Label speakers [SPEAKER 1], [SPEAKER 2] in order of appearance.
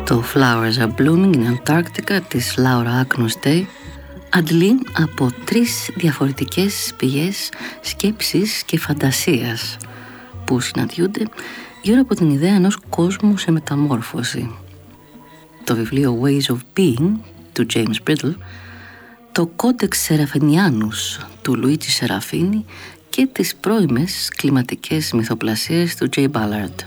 [SPEAKER 1] Το Flowers Are Blooming in Antarctica της Laura Agnos Day αντλεί από 3 διαφορετικές πηγές σκέψης και φαντασίας που συναντιούνται γύρω από την ιδέα ενός κόσμου σε μεταμόρφωση. Το βιβλίο Ways of Being του James Brittle, το Codex Serafinianus του Λουίτζι Σεραφίνι και τις πρώιμες κλιματικές μυθοπλασίες του J. Ballard.